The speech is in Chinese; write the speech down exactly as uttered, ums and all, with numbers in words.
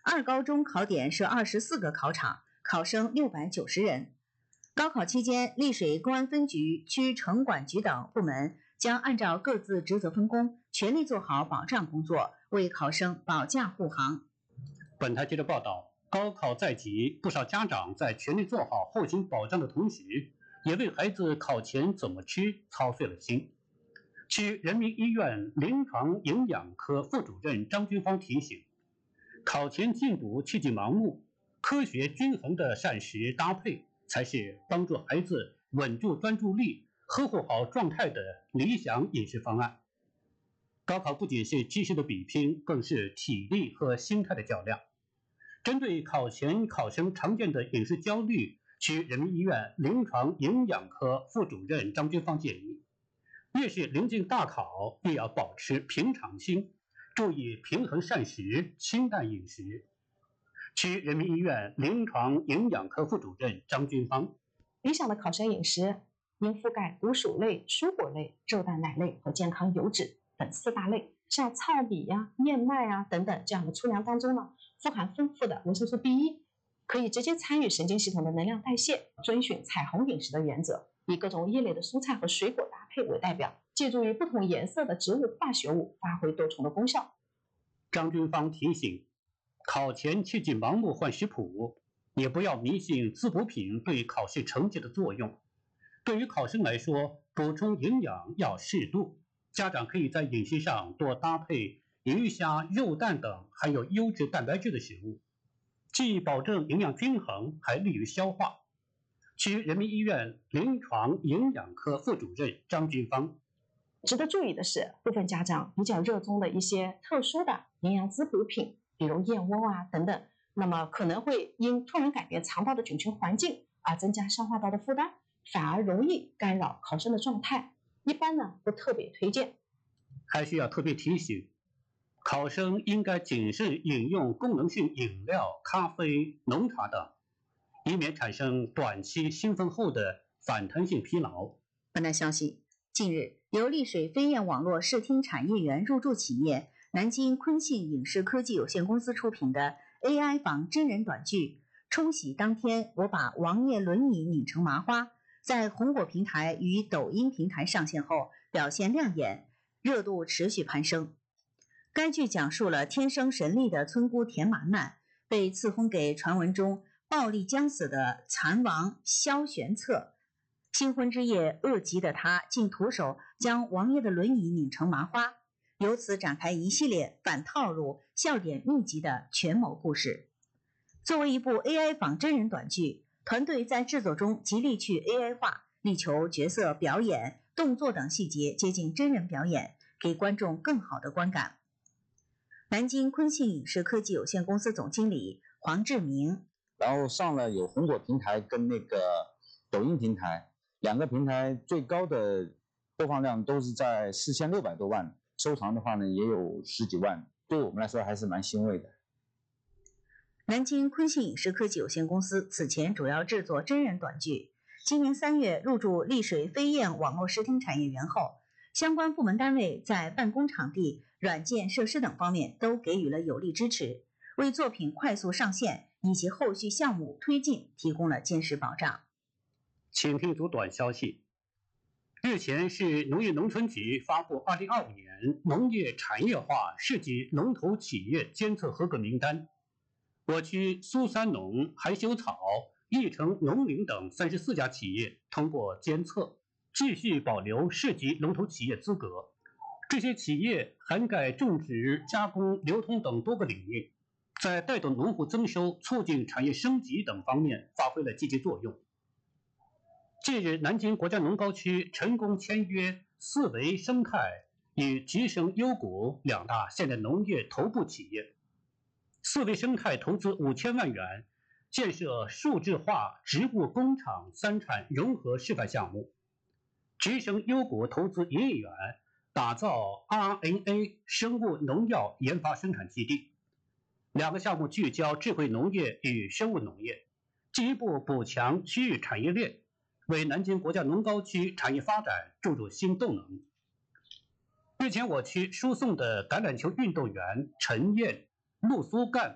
二高中考点设二十四个考场，考生六百九十人。高考期间，丽水公安分局、区城管局等部门将按照各自职责分工，全力做好保障工作，为考生保驾护航。 本台记者报道，高考在即，不少家长在全力做好后勤保障的同时，也为孩子考前怎么吃操碎了心。区人民医院临床营养科副主任张军芳提醒，考前禁补切忌盲目，科学均衡的膳食搭配才是帮助孩子稳住专注力、呵护好状态的理想饮食方案。高考不仅是知识的比拼，更是体力和心态的较量。针对考前考生常见的饮食焦虑，区人民医院临床营养科副主任张军芳建议，越是临近大考，越要保持平常心，注意平衡膳食、清淡饮食。区人民医院临床营养科副主任张军芳， 理想的考生饮食应覆盖谷薯类、蔬果类、肉蛋奶类和健康油脂等四大类。像糙米呀、燕麦啊等等这样的粗粮当中呢，富含丰富的维生素 B 一， 可以直接参与神经系统的能量代谢。遵循彩虹饮食的原则，以各种叶类的蔬菜和水果搭配为代表，借助于不同颜色的植物化学物，发挥多重的功效。 张军芳提醒，考前切忌盲目换食谱，也不要迷信滋补品对考试成绩的作用。对于考生来说，补充营养要适度，家长可以在饮食上多搭配鱼虾、肉蛋等含有优质蛋白质的食物，既保证营养均衡，还利于消化。区人民医院临床营养科副主任张军芳， 值得注意的是，部分家长比较热衷的一些特殊的营养滋补品，比如燕窝啊等等，那么可能会因突然改变肠道的菌群环境而增加消化道的负担，反而容易干扰考生的状态。一般呢不特别推荐。 还需要特别提醒，考生应该谨慎饮用功能性饮料、咖啡、浓茶等，以免产生短期兴奋后的反弹性疲劳。 本台消息，近日，由丽水飞燕网络视听产业园入驻企业南京坤信影视科技有限公司出品的 A I 仿真人短剧《冲洗当天我把王爷轮椅拧成麻花》，在红果平台与抖音平台上线后表现亮眼，热度持续攀升。该剧讲述了天生神力的村姑田满满被赐封给传闻中暴力将死的残王萧玄策。新婚之夜，恶极的他竟徒手将王爷的轮椅拧成麻花，由此展开一系列反套路、笑点密集的权谋故事。作为一部 A I 仿真人短剧，团队在制作中极力去 A I 化，力求角色表演、动作等细节接近真人表演，给观众更好的观感。南京坤信影视科技有限公司总经理黄志明， 然后上了有红果平台跟那个抖音平台，两个平台最高的播放量都是在四千六百多万，收藏的话呢也有十几万，对我们来说还是蛮欣慰的。 南京坤信影视科技有限公司此前主要制作真人短剧，今年三月入驻丽水飞燕网络视听产业园后，相关部门单位在办公场地、软件设施等方面都给予了有力支持，为作品快速上线以及后续项目推进提供了坚实保障。 请听组短消息。日前，市农业农村局发布二零二五年农业产业化市级龙头企业监测合格名单。我区苏三农、海修草、义成农林等三十四家企业通过监测，继续保留市级龙头企业资格。这些企业涵盖种植、加工、流通等多个领域，在带动农户增收、促进产业升级等方面发挥了积极作用。近日，南京国家农高区成功签约四维生态与吉生优谷两大现代农业头部企业。四维生态投资五千万元，建设数字化植物工厂三产融合示范项目；吉生优谷投资一亿元，打造 R N A 生物农药研发生产基地。两个项目聚焦智慧农业与生物农业，进一步补强区域产业链，为南京国家农高区产业发展注入新动能。日前，我区输送的橄榄球运动员陈燕、陆苏干